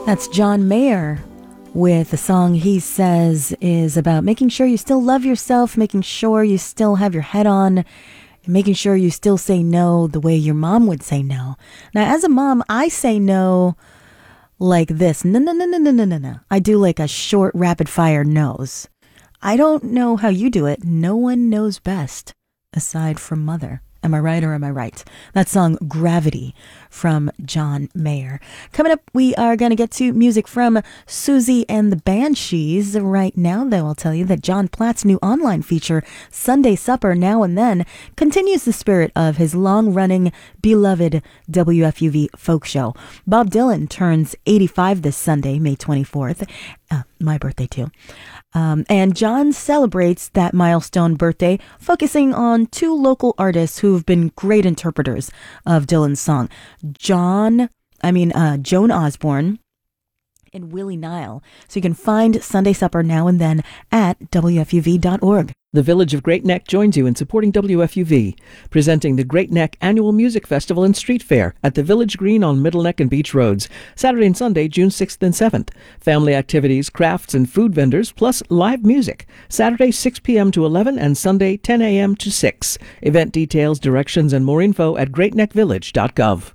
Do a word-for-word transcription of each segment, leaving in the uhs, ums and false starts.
That's John Mayer with a song he says is about making sure you still love yourself, making sure you still have your head on, and making sure you still say no the way your mom would say no. Now, as a mom, I say no like this. No, no, no, no, no, no, no, no. I do like a short, rapid fire no's. I don't know how you do it. No one knows best aside from mother. Am I right or am I right? That song, Gravity, from John Mayer. Coming up, we are going to get to music from Susie and the Banshees. Right now, though, I'll tell you that John Platt's new online feature, Sunday Supper Now and Then, continues the spirit of his long-running, beloved W F U V folk show. Bob Dylan turns eighty-five this Sunday, May twenty-fourth. Uh, my birthday, too. Um, and John celebrates that milestone birthday, focusing on two local artists who've been great interpreters of Dylan's song. John, I mean, uh, Joan Osborne and Willie Nile. So you can find Sunday Supper Now and Then at W F U V dot org. The Village of Great Neck joins you in supporting W F U V, presenting the Great Neck Annual Music Festival and Street Fair at the Village Green on Middle Neck and Beach Roads, Saturday and Sunday, June sixth and seventh. Family activities, crafts, and food vendors, plus live music. Saturday, six p.m. to eleven and Sunday, ten a.m. to six. Event details, directions, and more info at great neck village dot gov.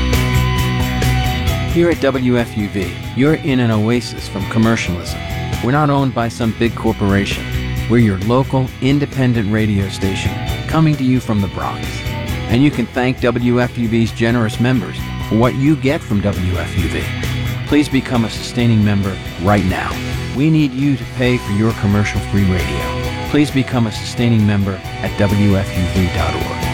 Here at W F U V, you're in an oasis from commercialism. We're not owned by some big corporation. We're your local, independent radio station, coming to you from the Bronx. And you can thank W F U V's generous members for what you get from W F U V. Please become a sustaining member right now. We need you to pay for your commercial-free radio. Please become a sustaining member at W F U V dot org.